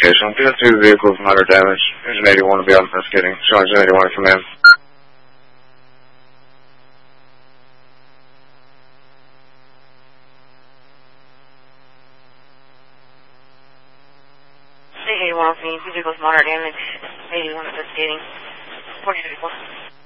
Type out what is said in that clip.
location. Just 2 vehicles, minor damage. Engine 81 will be out investigating. Show Engine 81 to come in. State 81, 2 vehicles, minor damage. 81 investigating. 40 vehicles.